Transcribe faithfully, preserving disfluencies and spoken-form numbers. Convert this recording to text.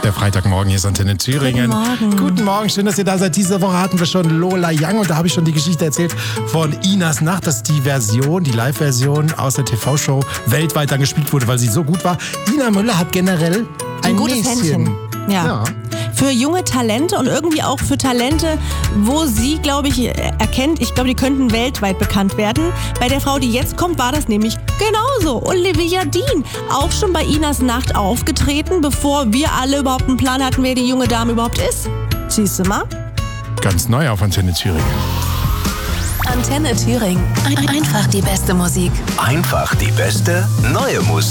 Der Freitagmorgen hier ist Antenne Thüringen. Guten Morgen. Guten Morgen, schön, dass ihr da seid. Diese Woche hatten wir schon Lola Young und da habe ich schon die Geschichte erzählt von Inas Nacht, dass die Version, die Live-Version aus der T V-Show weltweit dann gespielt wurde, weil sie so gut war. Ina Müller hat generell ein, Ein gutes Näschen. Händchen. Ja. Ja. Für junge Talente und irgendwie auch für Talente, wo sie, glaube ich, erkennt, ich glaube, die könnten weltweit bekannt werden. Bei der Frau, die jetzt kommt, war das nämlich genauso. Olivia Dean, auch schon bei Inas Nacht aufgetreten, bevor wir alle überhaupt einen Plan hatten, wer die junge Dame überhaupt ist. Siehst du mal? Ganz neu auf Antenne Thüringen. Antenne Thüringen. Ein- Einfach die beste Musik. Einfach die beste neue Musik.